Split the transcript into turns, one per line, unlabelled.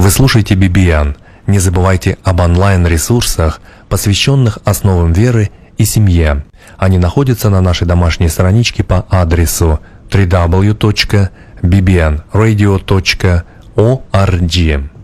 Вы слушаете BBN. Не забывайте об онлайн-ресурсах, посвященных основам веры и семье. Они находятся на нашей домашней страничке по адресу www.bbnradio.org.